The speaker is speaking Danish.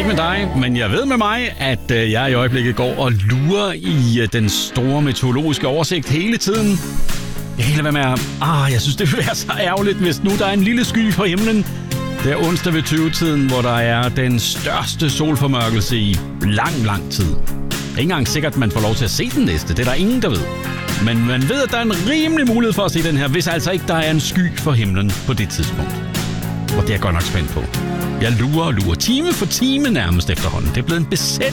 med dig, men jeg ved med mig, at jeg i øjeblikket går og lurer i den store meteorologiske oversigt hele tiden. Jeg kan ikke lade være med jeg synes, det vil være så ærgerligt, hvis nu der er en lille sky på himlen. Det er onsdag ved 20-tiden, hvor der er den største solformørkelse i lang tid. Det er ikke engang sikkert, at man får lov til at se den næste. Det er der ingen, der ved. Men man ved, at der er en rimelig mulighed for at se den her, hvis altså ikke der er en sky for himlen på det tidspunkt. Og det er jeg godt nok spændt på. Jeg lurer time for time nærmest efterhånden. Det er blevet en besættelse